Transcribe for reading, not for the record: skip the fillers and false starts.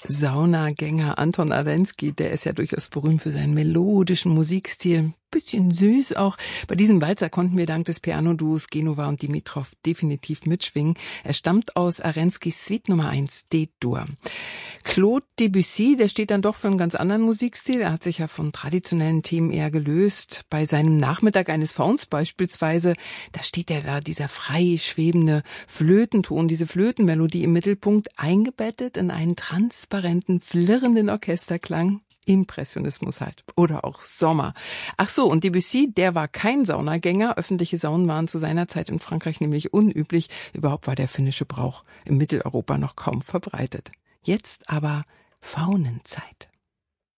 Saunagänger Anton Arensky, der ist ja durchaus berühmt für seinen melodischen Musikstil. Bisschen süß auch. Bei diesem Walzer konnten wir dank des Piano-Duos Genova und Dimitrov definitiv mitschwingen. Er stammt aus Arenskys Suite Nummer 1, D-Dur. Claude Debussy, der steht dann doch für einen ganz anderen Musikstil. Er hat sich ja von traditionellen Themen eher gelöst. Bei seinem Nachmittag eines Fauns beispielsweise, da steht da dieser frei schwebende Flötenton, diese Flötenmelodie im Mittelpunkt, eingebettet in einen transparenten, flirrenden Orchesterklang. Impressionismus halt. Oder auch Sommer. Ach so, und Debussy, der war kein Saunagänger. Öffentliche Saunen waren zu seiner Zeit in Frankreich nämlich unüblich. Überhaupt war der finnische Brauch in Mitteleuropa noch kaum verbreitet. Jetzt aber Faunenzeit.